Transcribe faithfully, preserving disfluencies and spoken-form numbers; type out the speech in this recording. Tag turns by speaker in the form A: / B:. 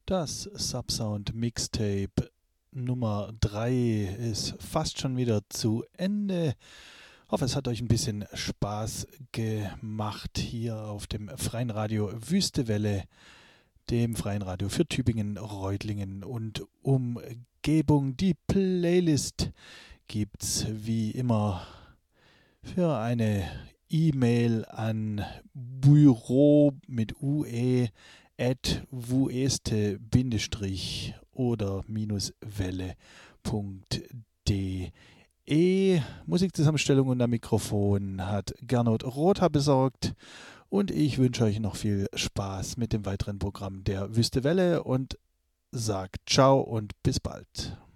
A: Das Subsound Mixtape Nummer drei ist fast schon wieder zu Ende. Ich hoffe, es hat euch ein bisschen Spaß gemacht hier auf dem Freien Radio Wüstewelle, dem Freien Radio für Tübingen, Reutlingen und Umgebung. Die Playlist gibt's wie immer für eine E-Mail an Büro mit ue at wueste bindestrich oder minus welle punkt de. Musikzusammenstellung und am Mikrofon hat Gernot Rother besorgt und ich wünsche euch noch viel Spaß mit dem weiteren Programm der Wüste Welle und sagt ciao und bis bald.